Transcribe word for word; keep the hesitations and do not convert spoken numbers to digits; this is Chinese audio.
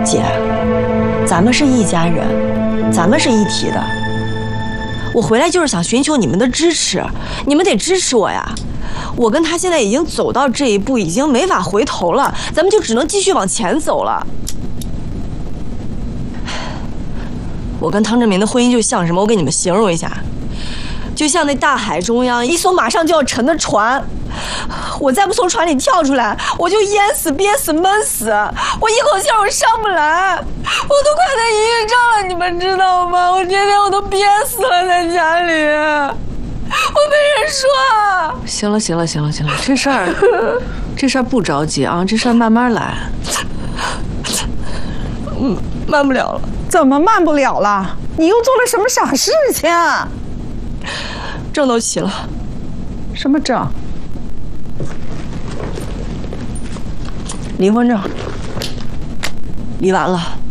姐，咱们是一家人，咱们是一体的。我回来就是想寻求你们的支持，你们得支持我呀。我跟他现在已经走到这一步，已经没法回头了，咱们就只能继续往前走了。我跟汤志明的婚姻就像什么？我给你们形容一下，就像那大海中央一艘马上就要沉的船。我再不从船里跳出来，我就淹死、憋死、闷死，我一口气我上不来，我都快得抑郁症了，你们知道吗？我天天我都憋死了在家里，我没人说。 行了行了行了行了，这事儿这事儿不着急啊，这事儿慢慢来。 嗯，慢不了了。 怎么慢不了了？你又做了什么傻事情？ 证都齐了。 什么证？ 离婚证，离完了。